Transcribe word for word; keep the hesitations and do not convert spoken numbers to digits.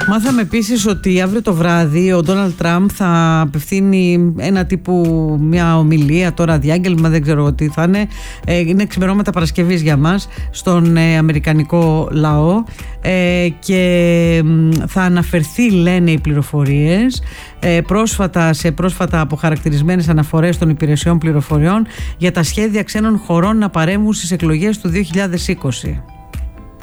Μάθαμε επίσης ότι αύριο το βράδυ ο Ντόναλντ Τραμπ θα απευθύνει ένα τύπου μια ομιλία, τώρα διάγγελμα, δεν ξέρω τι θα είναι. Είναι ξημερώματα Παρασκευής για μας στον αμερικανικό λαό και θα αναφερθεί, λένε οι πληροφορίες, πρόσφατα, σε πρόσφατα αποχαρακτηρισμένες αναφορές των υπηρεσιών πληροφοριών για τα σχέδια ξένων χωρών να παρέμβουν στις εκλογές του δύο χιλιάδες είκοσι.